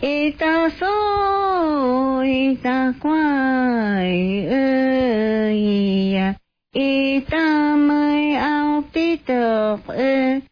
ta so ta quay ơi ta mới ao tí tược